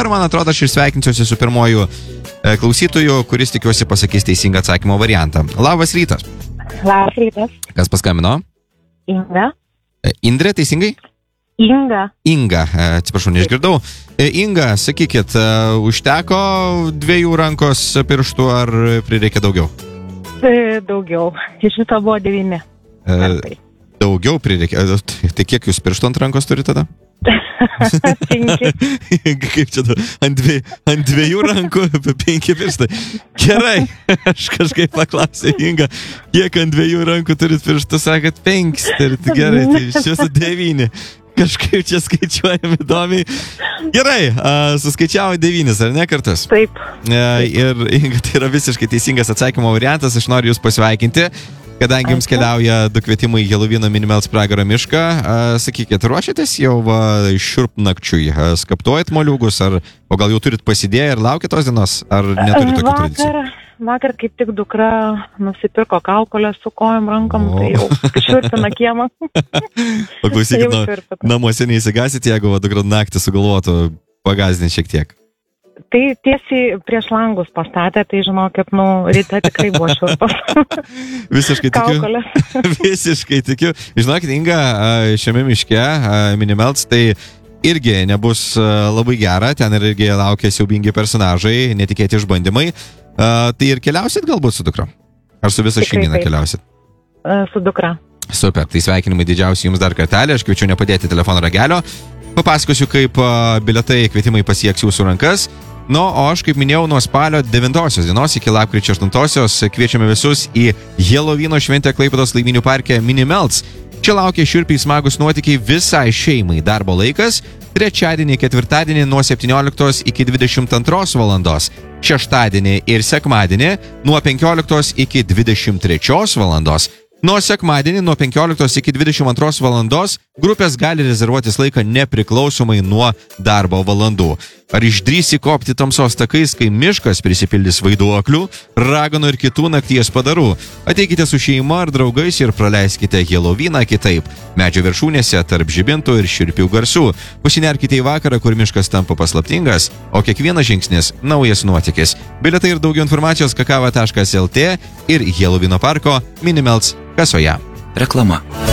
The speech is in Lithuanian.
ir man atrodo, aš išsveikinsiuosi su pirmoju klausytoju, kuris tikiuosi pasakys teisingą atsakymo variantą. Labas rytas. Labas rytas. Kas paskambino? Inga. Indrė, teisingai? Inga, atsiprašau, neišgirdau. Inga, sakykit, užteko 2 rankos pirštų ar prireikia daugiau? Daugiau. Iš viso buvo 9. Daugiau prireikia. Tai kiek jūs pirštų ant rankos turi tada? 5. Kaip čia ant 2 rankų 5 pirštai. Gerai, aš kažkaip paklausiu Inga, kiek ant 2 rankų turit pirštų, sakat 5, tai gerai, tai iš viso 9. Kažkaip čia skaičiuojam įdomiai. Gerai, suskaičiavo 9, ar ne kartus? Taip. Ir Inga, tai yra visiškai teisingas atsakymo variantas, aš noriu jūs pasveikinti. Kadangi jums keliauja 2 kvietimai į Helovino Minimelts pragaro mišką, sakykit, ruošiatės jau šiurpnakčiui, skaptuojat moliūgus, o gal jau turit pasidėję ir laukia tos dienos, ar neturit tokių tradicijų? Vakar kaip tik dukra nusipirko kaukolę su kojom rankom, tai jau šiurpina kiemą. Paklausykit, namuose neįsigasit, jeigu dukra naktį sugalvotų pagazdinti šiek tiek. Tai tiesiai prieš langus pastatė, tai žinokit, ryte tikrai buvo šiurpas. Visiškai tikiu. Kaukolės. Visiškai tikiu. Žinokit, Inga, šiame miške Minimelts tai irgi nebus labai gera, ten irgi laukia siaubingi personažai, netikėti išbandymai. Tai ir keliausit galbūt su dukra? Ar su visa šeimyna keliausit? Su dukra. Super, tai sveikinimai didžiausi jums dar kartelį, aš kviečiu nepadėti telefono ragelio. Papasakosiu, kaip bilietai kvietimai pasieks jūsų rankas. O aš, kaip minėjau, nuo spalio 9 dienos iki lapkričio 8 kviečiame visus į Helovino šventę Klaipėdos Laiminių parke Minimelts. Čia laukia šiurpiai smagus nuotykiai visai šeimai. Darbo laikas trečiadienį, ketvirtadienį nuo 17 iki 22 valandos. Šeštadienį ir sekmadienį nuo 15 iki 23 valandos. Nuo sekmadienį nuo 15 iki 22 valandos grupės gali rezervuotis laiką nepriklausomai nuo darbo valandų. Ar išdrįsi kopti tamsos takais, kai miškas prisipildys vaiduoklių, raganų ir kitų nakties padarų? Ateikite su šeima ar draugais ir praleiskite Heloviną kitaip. Medžio viršūnėse tarp žibintų ir šiurpių garsų. Pasinerkite į vakarą, kur miškas tampa paslaptingas, o kiekvienas žingsnis naujas nuotykis. Bilietai ir daugiau informacijos kakava.lt ir Helovino parko Minimelts kasoje. Reklama.